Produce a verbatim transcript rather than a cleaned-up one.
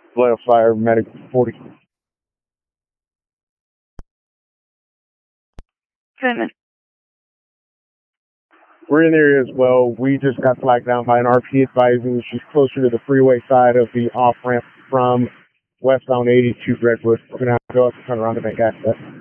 Blood Fire, Medic forty. Seven. We're in there as well. We just got flagged down by an R P advising she's closer to the freeway side of the off ramp from westbound eighty to Redwood. We're going to have to go up and turn around to make access.